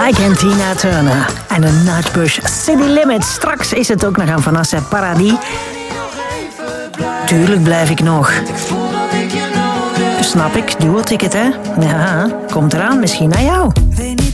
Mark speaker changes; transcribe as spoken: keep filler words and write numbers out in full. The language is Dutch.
Speaker 1: Mike en Tina Turner. En een Nightbush City Limits. Straks is het ook nog aan Vanessa Paradis. Tuurlijk blijf ik nog. Snap ik, duo-ticket hè? Ja, komt eraan, misschien naar jou.
Speaker 2: Weet niet